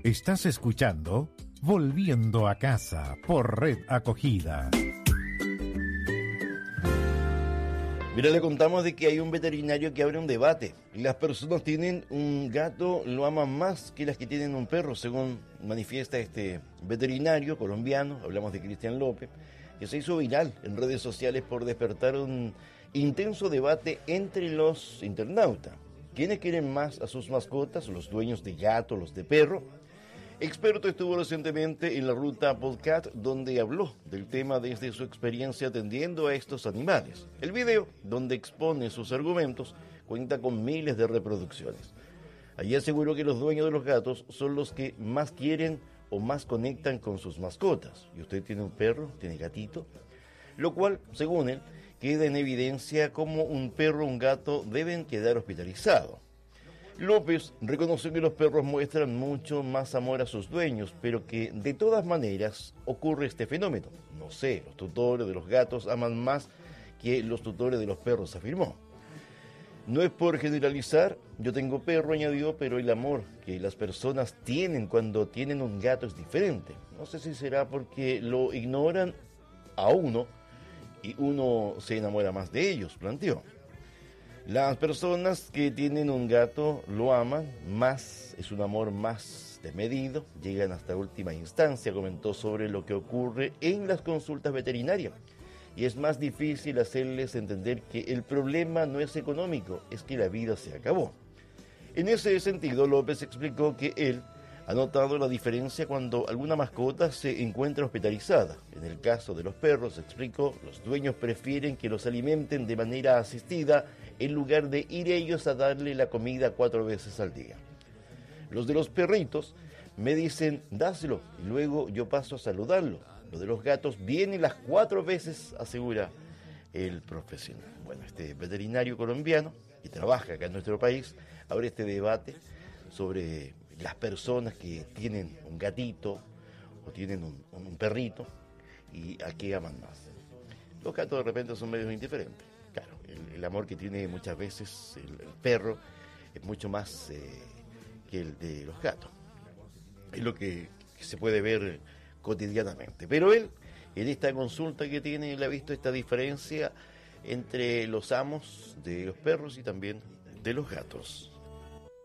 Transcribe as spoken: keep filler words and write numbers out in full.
Estás escuchando Volviendo a Casa por Red Acogida. Mira, le contamos de que hay un veterinario que abre un debate. Las personas tienen un gato, lo aman más que las que tienen un perro, según manifiesta este veterinario colombiano. Hablamos de Cristian López, que se hizo viral en redes sociales por despertar un intenso debate entre los internautas. ¿Quiénes quieren más a sus mascotas, los dueños de gato, los de perro? Experto estuvo recientemente en la ruta Podcast, donde habló del tema desde su experiencia atendiendo a estos animales. El video, donde expone sus argumentos, cuenta con miles de reproducciones. Allí aseguró que los dueños de los gatos son los que más quieren o más conectan con sus mascotas. ¿Y usted tiene un perro? ¿Tiene gatito? Lo cual, según él, queda en evidencia cómo un perro o un gato deben quedar hospitalizados. López reconoció que los perros muestran mucho más amor a sus dueños, pero que de todas maneras ocurre este fenómeno. No sé, los tutores de los gatos aman más que los tutores de los perros, afirmó. No es por generalizar, yo tengo perro, añadió, pero el amor que las personas tienen cuando tienen un gato es diferente. No sé si será porque lo ignoran a uno y uno se enamora más de ellos, planteó. Las personas que tienen un gato lo aman más, es un amor más desmedido, llegan hasta última instancia, comentó sobre lo que ocurre en las consultas veterinarias. Y es más difícil hacerles entender que el problema no es económico, es que la vida se acabó. En ese sentido, López explicó que él ha notado la diferencia cuando alguna mascota se encuentra hospitalizada. En el caso de los perros, explicó, los dueños prefieren que los alimenten de manera asistida en lugar de ir ellos a darle la comida cuatro veces al día. Los de los perritos me dicen, dáselo, y luego yo paso a saludarlo. Los de los gatos vienen las cuatro veces, asegura el profesional. Bueno, este veterinario colombiano, que trabaja acá en nuestro país, abre este debate sobre las personas que tienen un gatito o tienen un, un perrito y a qué aman más. Los gatos de repente son medios indiferentes. Claro, el, el amor que tiene muchas veces el, el perro es mucho más eh, que el de los gatos. Es lo que, que se puede ver cotidianamente. Pero él, en esta consulta que tiene, él ha visto esta diferencia entre los amos de los perros y también de los gatos.